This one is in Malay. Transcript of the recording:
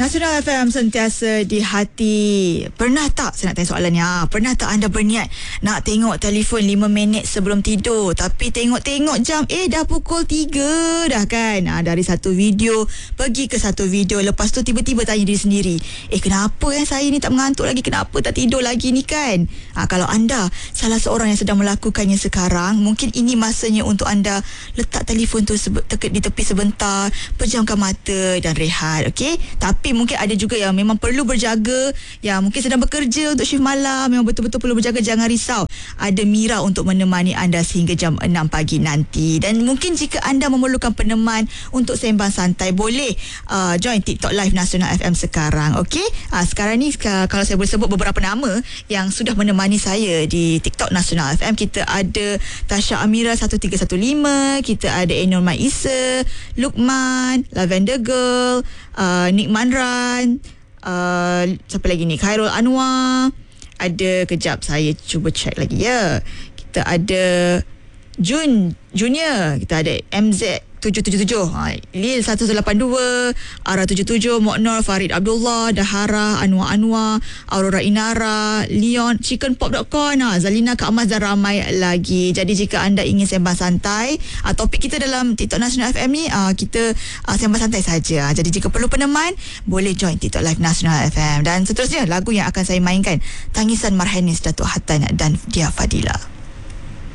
Nasional FM sentiasa di hati. Pernah tak, saya nak tanya soalan ni, pernah tak anda berniat nak tengok telefon 5 minit sebelum tidur, tapi tengok-tengok jam, dah pukul 3 dah kan? Dari satu video pergi ke satu video, lepas tu tiba-tiba tanya diri sendiri, kenapa saya ni tak mengantuk lagi, kenapa tak tidur lagi ni kan? Kalau anda salah seorang yang sedang melakukannya sekarang, mungkin ini masanya untuk anda letak telefon tu di tepi sebentar, pejamkan mata dan rehat, okey? Tapi mungkin ada juga yang memang perlu berjaga, yang mungkin sedang bekerja untuk shift malam, memang betul-betul perlu berjaga. Jangan risau, ada Mira untuk menemani anda sehingga jam 6 pagi nanti. Dan mungkin jika anda memerlukan peneman untuk sembang santai, boleh join TikTok Live Nasional FM sekarang, okey? Sekarang ni kalau saya boleh sebut beberapa nama yang sudah menemani saya di TikTok Nasional FM, kita ada Tasha Amira 1315, kita ada Enor Maisa, Lukman, Lavender Girl, Nick Manran, siapa lagi ni, Khairul Anwar, ada, kejap saya cuba check lagi ya, kita ada Junior, kita ada MZ 777, Lil 182, Ara 77, Moknor, Farid Abdullah, Dahara, Anwar, Aurora Inara, Leon, chickenpop.com, Zalina Kak Mas dan ramai lagi. Jadi jika anda ingin sembang santai, topik kita dalam TikTok Nasional FM ni, kita sembang santai saja. Jadi jika perlu peneman, boleh join TikTok Live Nasional FM. Dan seterusnya lagu yang akan saya mainkan, Tangisan Marhanis Datuk Hatan dan Dia Fadila.